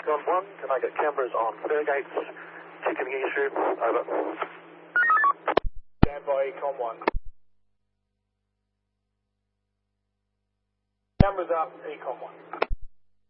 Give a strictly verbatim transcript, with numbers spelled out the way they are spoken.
Econ one, can I get cameras on Fairgates, Chicken Issue, over. Stand by Econ one. Cameras up, Econ one.